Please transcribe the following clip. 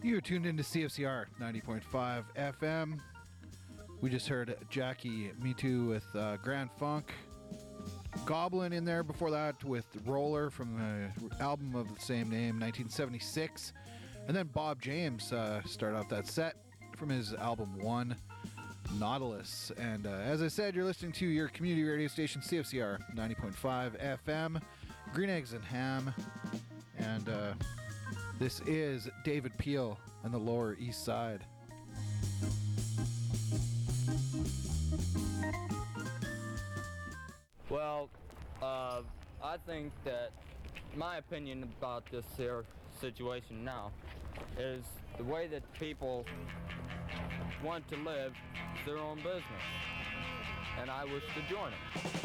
You're tuned into CFCR 90.5 FM. We just heard Jackie Me Too with Grand Funk. Goblin in there before that with Roller from the album of the same name, 1976. And then Bob James started off that set from his album One, Nautilus. And as I said, you're listening to your community radio station, CFCR 90.5 FM, Green Eggs and Ham. And this is David Peel and the Lower East Side. Well, I think that my opinion about this here situation now is the way that people want to live their own business, and I wish to join it.